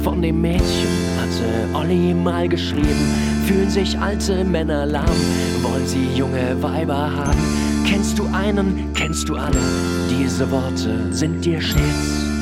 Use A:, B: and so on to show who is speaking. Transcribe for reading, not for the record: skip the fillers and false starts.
A: Von dem Mädchen hatte Olli mal geschrieben, fühlen sich alte Männer lahm, wollen sie junge Weiber haben. Kennst du einen, kennst du alle, diese Worte sind dir stets